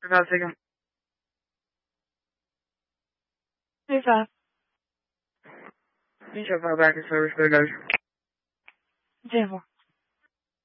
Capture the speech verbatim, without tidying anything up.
For God's sake, I'm... Hey, Fab. You should file back in service for the guys. ten four.